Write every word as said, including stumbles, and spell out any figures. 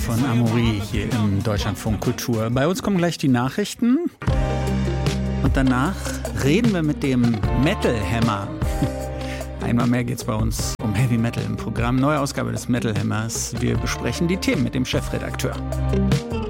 Von Amaury hier im Deutschlandfunk Kultur. Bei uns kommen gleich die Nachrichten und danach reden wir mit dem Metal Hammer. Einmal mehr geht es bei uns um Heavy Metal im Programm. Neue Ausgabe des Metal Hammers. Wir besprechen die Themen mit dem Chefredakteur.